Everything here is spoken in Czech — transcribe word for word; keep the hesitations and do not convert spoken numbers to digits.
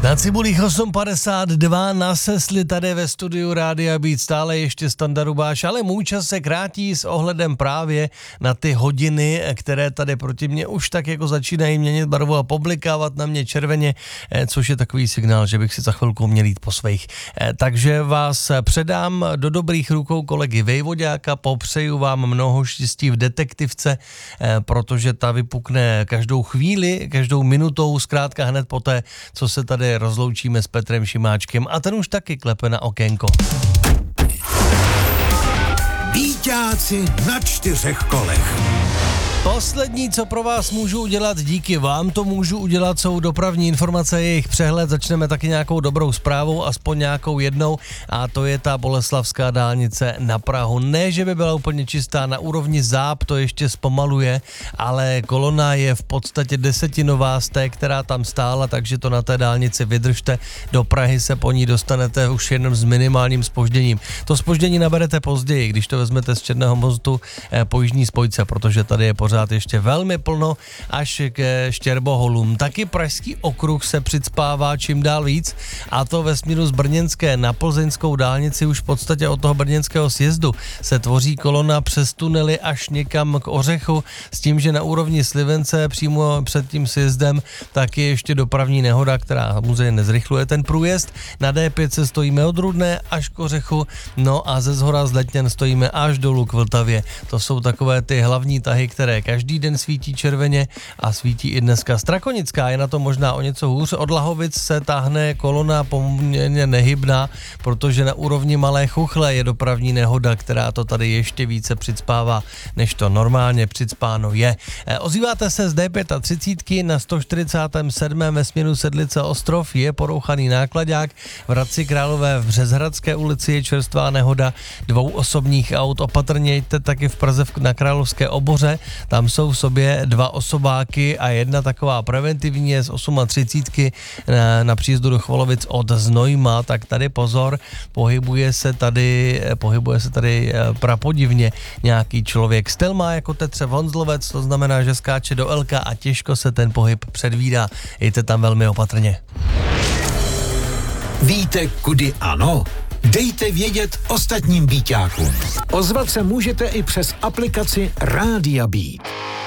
Na cibulích osm padesát dva na Sesli tady ve studiu Rádia Beat stále ještě Standa Rubáš, ale můj čas se krátí s ohledem právě na ty hodiny, které tady proti mně už tak jako začínají měnit barvu a poblikávat na mě červeně, což je takový signál, že bych si za chvilku měl jít po svých. Takže vás předám do dobrých rukou kolegy Vejvoďáka, popřeju vám mnoho štěstí v detektivce, protože ta vypukne každou chvíli, každou minutou, zkrátka hned poté, co se tady rozloučíme s Petrem Šimáčkem a ten už taky klepe na okénko. Víťáci na čtyřech kolech. Poslední, co pro vás můžu udělat, díky vám to můžu udělat, jsou dopravní informace, jejich přehled. Začneme taky nějakou dobrou zprávou, aspoň nějakou jednou, a to je ta boleslavská dálnice na Prahu. Ne, že by byla úplně čistá, na úrovni Záp to ještě zpomaluje, ale kolona je v podstatě desetinová z té, která tam stála, takže to na té dálnici vydržte. Do Prahy se po ní dostanete už jenom s minimálním zpožděním. To zpoždění naberete později, když to vezmete z Černého mostu eh, po jižní spojce, protože tady je pořád ještě velmi plno až k Štěrboholům. Taky Pražský okruh se přicpává čím dál víc, a to ve směru z Brněnské na plzeňskou dálnici. Už v podstatě od toho brněnského sjezdu se tvoří kolona přes tunely až někam k Ořechu, s tím, že na úrovni Slivence přímo před tím sjezdem tak je ještě dopravní nehoda, která samozřejmě nezrychluje ten průjezd. Na D pět se stojíme od Rudné až k Ořechu, no a ze Zhora z Letňan stojíme až dolů k Vltavě. To jsou takové ty hlavní tahy, které každý den svítí červeně a svítí i dneska. Strakonická je na to možná o něco hůř. Od Lahovic se táhne kolona poměrně nehybná, protože na úrovni Malé Chuchle je dopravní nehoda, která to tady ještě více přicpává, než to normálně přicpáno je. Ozýváte se z D třicet pět na sto čtyřicátém sedmém ve směru Sedlice Ostrov, je porouchaný náklaďák. V Hradci Králové v Březhradské ulici je čerstvá nehoda dvou osobních aut. Opatrně jděte taky v Praze na Královské Oboře. Tam jsou v sobě dva osobáky a jedna taková preventivní je z třicet osm na, na příjezdu do Chvalovic od Znojma, tak tady pozor, pohybuje se tady, pohybuje se tady prapodivně nějaký člověk. Styl má jako Tetře Vonzlovec, to znamená, že skáče do Elka a těžko se ten pohyb předvídá. Jděte tam velmi opatrně. Víte, kudy ano? Dejte vědět ostatním Víťákům. Ozvat se můžete i přes aplikaci Rádia Beat.